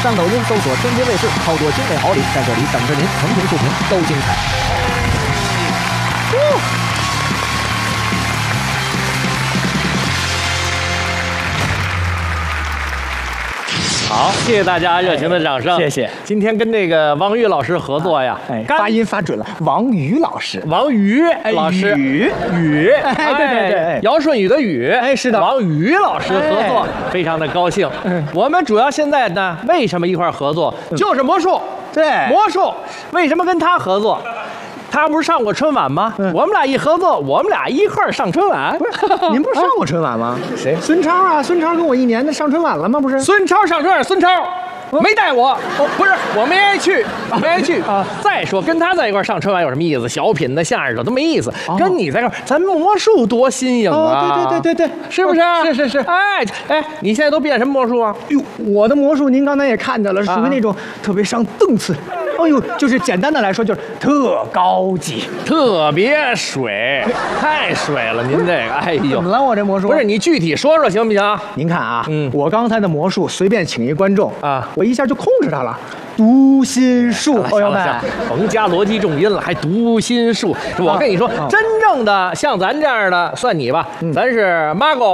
上抖音搜索天津卫视，好多精美好礼在这里等着您，横屏竖屏都精彩。好，谢谢大家热情的掌声， 谢谢。 今天跟这个王宇老师合作呀， 发音发准了，王宇老师， 王宇老师，宇， 对， 尧舜禹的禹， 是的， 王宇老师合作，非常的高兴。我们主要现在呢，为什么一块合作，就是魔术， 对， 魔术，为什么跟他合作？他不是上过春晚吗？我们俩一合作，我们俩一块儿上春晚。 您不是上过春晚吗？ 谁？ 孙超啊，孙超跟我一年的上春晚了吗？不是？ 孙超上春晚，孙超没带我，不是我没去，没去啊。再说跟他在一块儿上春晚有什么意思？小品的、相声的都没意思。跟你在一块儿，咱魔术多新颖啊！ 对， 是不是？ 是。 哎，你现在都变什么魔术啊？ 哟，我的魔术您刚才也看到了，属于那种特别上档次。哎呦，就是简单的来说，就是特高级， 特别水，太水了！您这个，哎呦， 怎么了？我这魔术不是你具体说说行不行？ 您看啊，我刚才的魔术随便请一观众啊， 我一下就控制他了。读心术，朋友们， 甭加逻辑重音了，还读心术。我跟你说，真正的像咱这样的，算你吧，咱是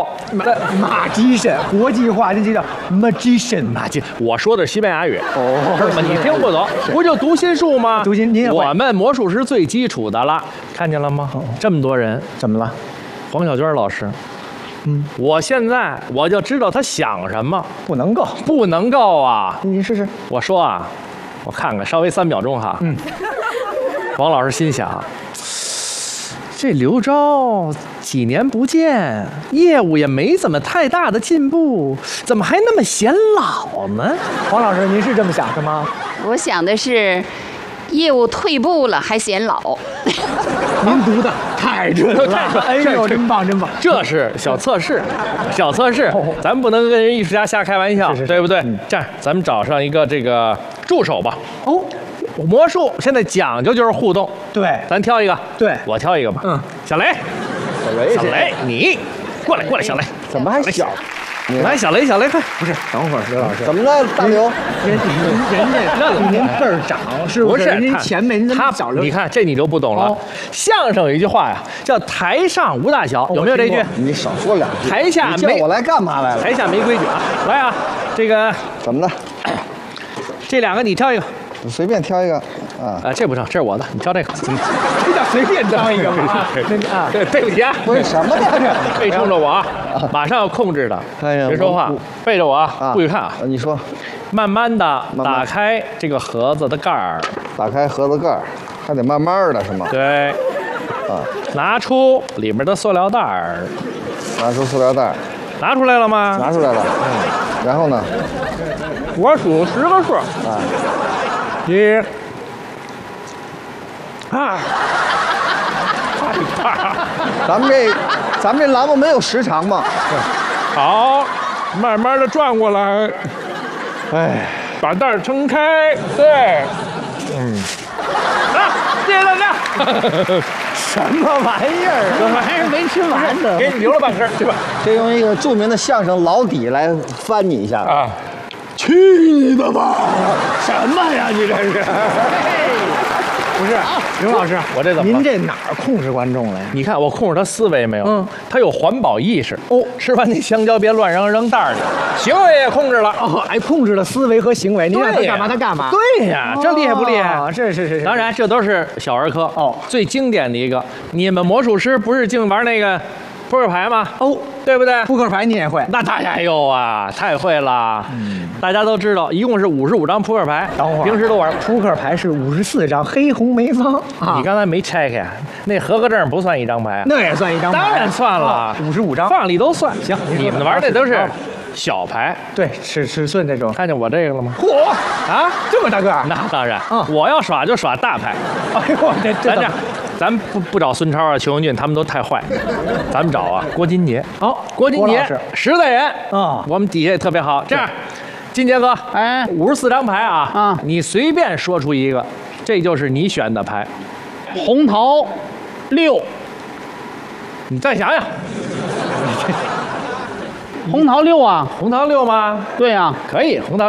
magician， 国际化，这就叫 magician。我说的是西班牙语，你听不懂，不就读心术吗？ 读心，您也会。 我们魔术是最基础的了，看见了吗？这么多人， 怎么了？ 黄小娟老师。我现在我就知道他想什么， 不能够啊！ 你试试。 我说啊，我看看，稍微3秒钟哈。王老师心想，这刘钊几年不见，业务也没怎么太大的进步，怎么还那么显老呢？ 黄老师，您是这么想的吗？ 我想的是，业务退步了还显老。 您读的太准了，哎呦，真棒！ 这是小测试，咱不能跟人艺术家瞎开玩笑，对不对？这样，咱们找上一个这个助手吧。魔术现在讲究就是互动， 对， 咱挑一个， 对， 我挑一个吧。小雷，你过来，小雷， 怎么还小？ 来，小雷，快！ 不是，等会儿，刘老师， 怎么了，大刘？ 人家比您辈儿长，是不是？您前辈，您怎么小刘？ 你看这你就不懂了。相声有一句话呀，叫“台上无大小”，有没有这句？ 你少说2句。 台下叫我来干嘛来了？ 台下没规矩啊！来啊，这个怎么了？ 这2个你挑一个。 我随便挑一个这不成，这是我的，你挑这个。 这叫随便挑一个吗？ 对不起啊， 为什么呀？ 背冲着我啊，马上要控制的，别说话，背着我啊，不许看啊。 你说， 慢慢的打开这个盒子的盖儿， 打开盒子盖儿，还得慢慢的是吗？ 对，拿出里面的塑料袋儿， 拿出塑料袋儿， 拿出来了吗？ 拿出来了，然后呢？ 我数10个数，1、2。 咱们这栏目没有时长吗？ 好，慢慢的转过来，把袋儿撑开，对，谢谢大家。 什么玩意儿？ 这玩意儿没吃完呢，给你留了半根，对吧？ 这用一个著名的相声老底来翻你一下啊！ 去你的吧！什么呀？你这是？不是，刘老师， 我这怎么了？ 您这哪儿控制观众了呀？ 你看我控制他思维没有？他有环保意识。吃完那香蕉别乱扔袋里。行为也控制了。 还控制了思维和行为。您让他干嘛他干嘛。 对呀，这厉害不厉害？ 是。 当然，这都是小儿科。最经典的一个，你们魔术师不是净玩那个扑克牌吗？对不对？ 扑克牌你也会？ 那大家太会了。大家都知道，一共是55张扑克牌。 等会儿， 平时都玩扑克牌是54张，黑红梅方。 你刚才没拆开，那合格证不算1张牌。 那也算1张牌。 当然算了 ，55张， 放里都算。 行， 你们玩的都是小牌， 对，尺寸这种。 看见我这个了吗？ 嚯啊，这么大个儿！ 那当然，我要耍就耍大牌。 哎呦， 咱这样，咱不找孙超啊、裘英俊，他们都太坏。咱们找啊，郭金杰。郭金杰实在人我们底下也特别好。这样，金杰哥，54张牌啊，你随便说出一个，这就是你选的牌。 红桃6， 你再想想。 红桃6啊， 红桃6吗？ 对啊， 可以，红桃。